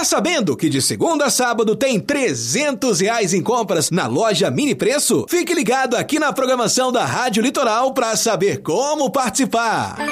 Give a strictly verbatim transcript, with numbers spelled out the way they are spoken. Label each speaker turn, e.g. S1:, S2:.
S1: Tá sabendo que de segunda a sábado tem trezentos reais em compras na loja Mini Preço? Fique ligado aqui na programação da Rádio Litoral para saber como participar.